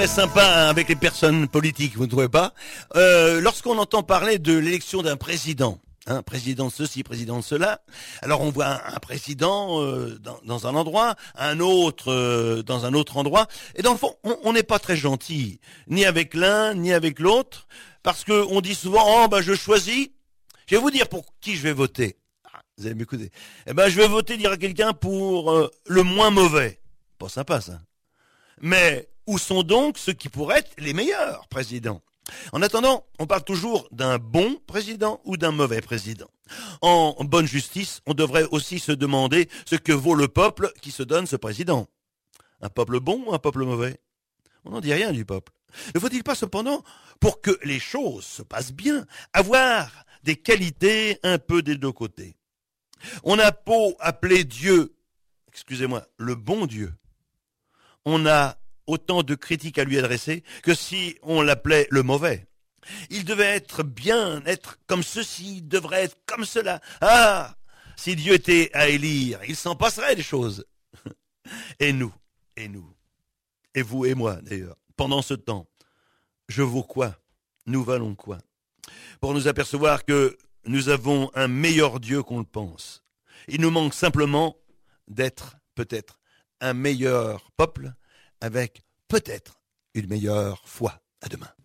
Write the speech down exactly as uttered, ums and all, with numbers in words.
Très sympa hein, avec les personnes politiques, vous ne trouvez pas? euh, Lorsqu'on entend parler de l'élection d'un président, hein, président de ceci, président de cela, alors on voit un, un président euh, dans, dans un endroit, un autre euh, dans un autre endroit, et dans le fond, on n'est pas très gentil, ni avec l'un, ni avec l'autre, parce que on dit souvent, oh ben je choisis, je vais vous dire pour qui je vais voter. Ah, vous allez m'écouter. Eh ben je vais voter, dire à quelqu'un pour euh, le moins mauvais. Pas sympa ça. Mais où sont donc ceux qui pourraient être les meilleurs présidents? En attendant, on parle toujours d'un bon président ou d'un mauvais président. En bonne justice, on devrait aussi se demander ce que vaut le peuple qui se donne ce président. Un peuple bon ou un peuple mauvais? On n'en dit rien du peuple. Ne faut-il pas cependant, pour que les choses se passent bien, avoir des qualités un peu des deux côtés? On a beau appeler Dieu, excusez-moi, le bon Dieu, on a autant de critiques à lui adresser que si on l'appelait le mauvais. Il devait être bien, être comme ceci, il devrait être comme cela. Ah, si Dieu était à élire, il s'en passerait des choses. Et nous, et nous, et vous et moi d'ailleurs, pendant ce temps, je vaux quoi? Nous valons quoi? Pour nous apercevoir que nous avons un meilleur Dieu qu'on le pense. Il nous manque simplement d'être peut-être un meilleur peuple avec peut-être une meilleure foi. À demain.